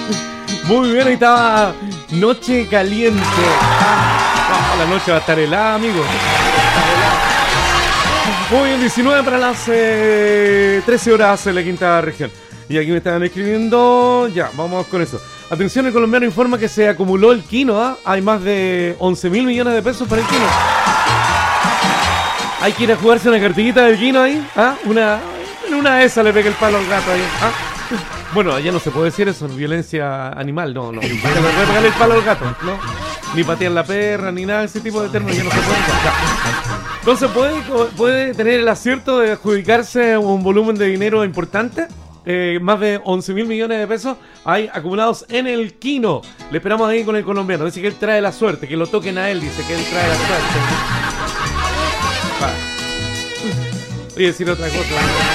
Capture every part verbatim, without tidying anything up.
Muy bien, ahí estaba Noche Caliente. Ah, la noche va a estar helada, amigo. Muy bien, diecinueve para las eh, trece horas en la quinta región. Y aquí me estaban escribiendo. Ya, vamos con eso. Atención, el colombiano informa que se acumuló el quino. ¿eh? Hay más de once mil millones de pesos para el quino. Hay que ir a jugarse una cartillita del quino ahí. ¿ah? Una, una de esas le pega el palo al gato ahí. ¿ah? Bueno, allá no se puede decir eso, violencia animal, no, no. No se puede pegarle el palo al gato, ¿no? Ni patear la perra, ni nada de ese tipo de términos, ya no se puede. Ya. Entonces, ¿puede, puede tener el acierto de adjudicarse un volumen de dinero importante? Eh, más de once mil millones de pesos hay acumulados en el quino. Le esperamos ahí con el colombiano. Dice que él trae la suerte, que lo toquen a él, dice que él trae la suerte. Va. Voy a decir otra cosa.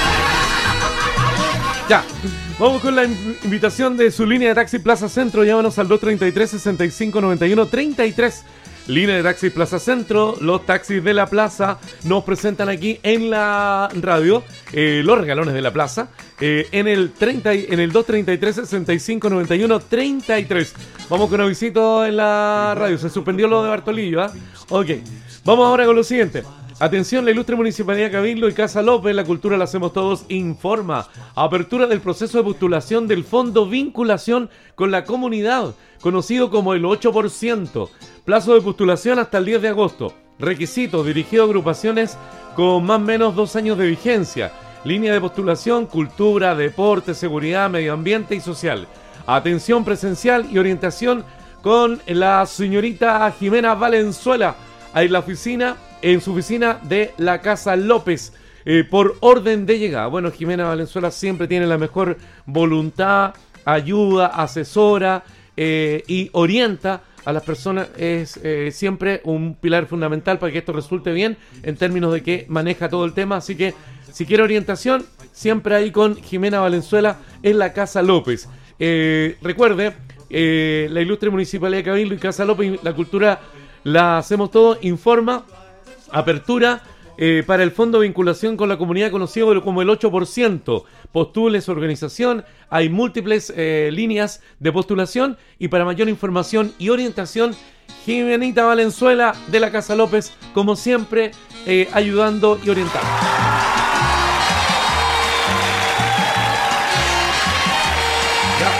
Ya, vamos con la invitación de su línea de taxi Plaza Centro. Llámanos al dos treinta y tres, sesenta y cinco noventa y uno, treinta y tres. Línea de taxi Plaza Centro. Los taxis de la plaza nos presentan aquí en la radio eh, los regalones de la plaza eh, en el treinta, en el dos treinta y tres, sesenta y cinco noventa y uno, treinta y tres. Vamos con avisito en la radio. Se suspendió lo de Bartolillo, ¿ah? ¿eh? Ok, vamos ahora con lo siguiente. Atención, la ilustre Municipalidad Cabildo y Casa López, la cultura la hacemos todos, informa. Apertura del proceso de postulación del Fondo Vinculación con la Comunidad, conocido como el ocho por ciento. Plazo de postulación hasta el diez de agosto. Requisitos, dirigido a agrupaciones con más o menos dos años de vigencia. Línea de postulación, cultura, deporte, seguridad, medio ambiente y social. Atención presencial y orientación con la señorita Jimena Valenzuela. Ahí en la oficina, en su oficina de la Casa López, eh, por orden de llegada. Bueno, Jimena Valenzuela siempre tiene la mejor voluntad, ayuda, asesora eh, y orienta a las personas. Es eh, siempre un pilar fundamental para que esto resulte bien en términos de que maneja todo el tema. Así que si quiere orientación, siempre ahí con Jimena Valenzuela en la Casa López. Eh, recuerde, eh, la ilustre Municipalidad de Cabildo y Casa López, la cultura la hacemos todo, informa. Apertura eh, para el Fondo de Vinculación con la Comunidad, conocido como el ocho por ciento. Postule su organización. Hay múltiples eh, líneas de postulación. Y para mayor información y orientación, Jimenita Valenzuela de la Casa López, como siempre, eh, ayudando y orientando. Ya.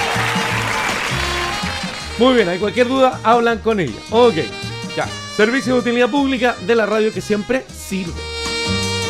Muy bien, hay cualquier duda, hablan con ella. Ok, ya. Servicio de utilidad pública de la radio que siempre sirve.